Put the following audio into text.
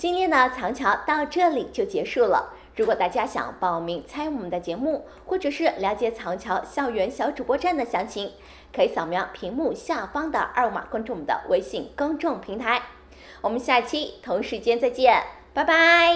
今天的藏桥到这里就结束了。如果大家想报名参与我们的节目，或者是了解藏桥校园小主播站的详情，可以扫描屏幕下方的2维码关注我们的微信公众平台。我们下期同时间再见，拜拜。